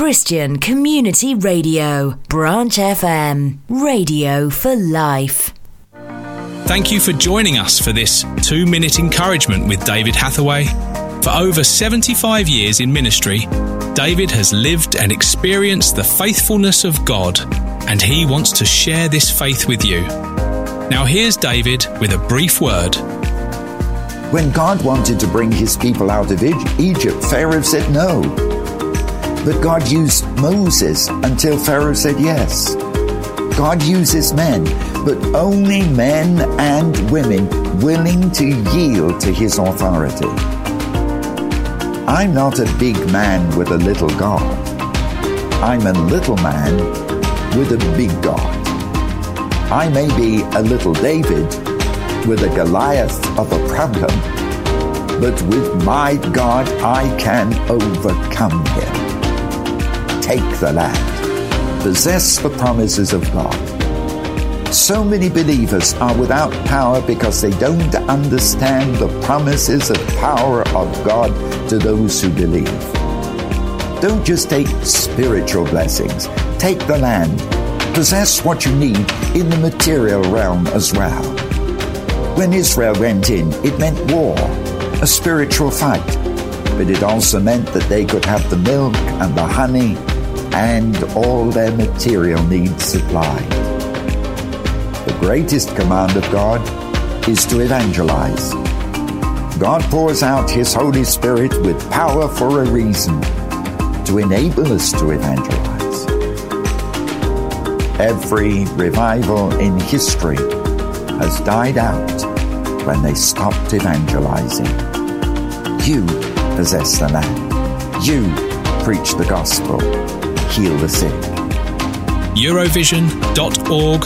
Christian Community Radio, Branch FM, radio for life. Thank you for joining us for this 2-minute encouragement with David Hathaway. For over 75 years in ministry, David has lived and experienced the faithfulness of God, and he wants to share this faith with you. Now here's David with a brief word. When God wanted to bring his people out of Egypt, Pharaoh said no. But God used Moses until Pharaoh said yes. God uses men, but only men and women willing to yield to his authority. I'm not a big man with a little God. I'm a little man with a big God. I may be a little David with a Goliath of a problem, but with my God I can overcome him. Take the land. Possess the promises of God. So many believers are without power because they don't understand the promises of power of God to those who believe. Don't just take spiritual blessings. Take the land. Possess what you need in the material realm as well. When Israel went in, it meant war, a spiritual fight. But it also meant that they could have the milk and the honey and all their material needs supplied. The greatest command of God is to evangelize. God pours out his Holy Spirit with power for a reason, to enable us to evangelize. Every revival in history has died out when they stopped evangelizing. You possess the land. You preach the gospel. Heal the sick. Eurovision.org.uk.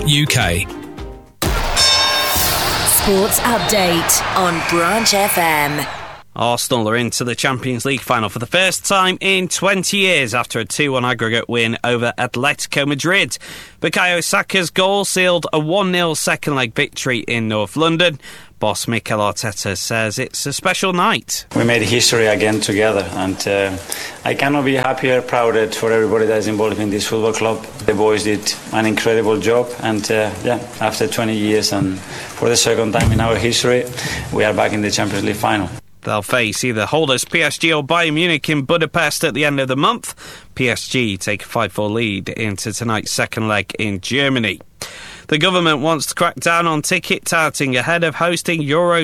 Sports update on Branch FM. Arsenal are into the Champions League final for the first time in 20 years after a 2-1 aggregate win over Atletico Madrid. Bukayo Saka's goal sealed a 1-0 second leg victory in North London. Boss Mikel Arteta says it's a special night. We made history again together, and I cannot be happier, prouder for everybody that is involved in this football club. The boys did an incredible job, and after 20 years and for the second time in our history, we are back in the Champions League final. They'll face either holders PSG or Bayern Munich in Budapest at the end of the month. PSG take a 5-4 lead into tonight's second leg in Germany. The government wants to crack down on ticket touting ahead of hosting Euro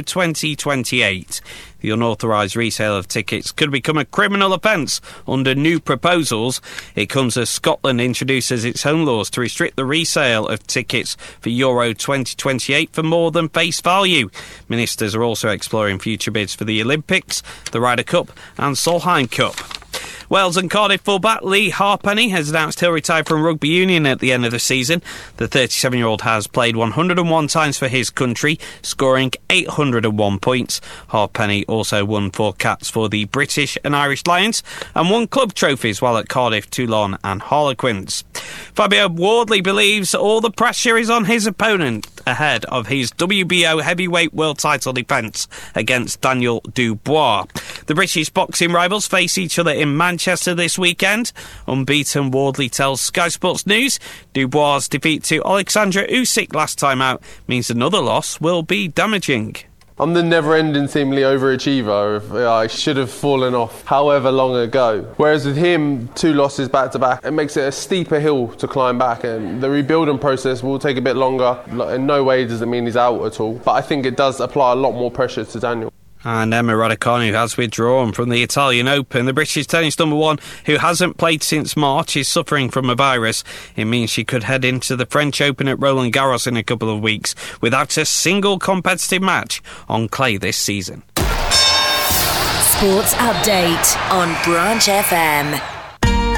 2028. The unauthorised resale of tickets could become a criminal offence under new proposals. It comes as Scotland introduces its own laws to restrict the resale of tickets for Euro 2028 for more than face value. Ministers are also exploring future bids for the Olympics, the Ryder Cup and Solheim Cup. Wales and Cardiff fullback Lee Harpenny has announced he'll retire from rugby union at the end of the season. The 37-year-old has played 101 times for his country, scoring 801 points. Harpenny also won 4 caps for the British and Irish Lions and won club trophies while at Cardiff, Toulon and Harlequins. Fabio Wardley believes all the pressure is on his opponent ahead of his WBO heavyweight world title defence against Daniel Dubois. The British boxing rivals face each other in Manchester this weekend. Unbeaten, Wardley tells Sky Sports News Dubois' defeat to Alexandra Usyk last time out means another loss will be damaging. I'm the never-ending seemingly overachiever. I should have fallen off however long ago. Whereas with him, 2 losses back-to-back, it makes it a steeper hill to climb back, and the rebuilding process will take a bit longer. In no way does it mean he's out at all, but I think it does apply a lot more pressure to Daniel. And Emma Raducanu has withdrawn from the Italian Open. The British tennis number 1, who hasn't played since March, is suffering from a virus. It means she could head into the French Open at Roland Garros in a couple of weeks without a single competitive match on clay this season. Sports update on Branch FM.